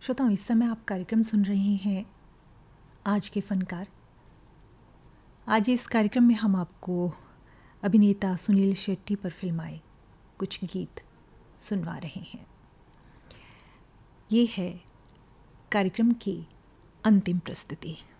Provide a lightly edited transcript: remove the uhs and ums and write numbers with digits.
श्रोताओं, इस समय आप कार्यक्रम सुन रहे हैं आज के फनकार। आज इस कार्यक्रम में हम आपको अभिनेता सुनील शेट्टी पर फिल्माए कुछ गीत सुनवा रहे हैं। ये है कार्यक्रम की अंतिम प्रस्तुति।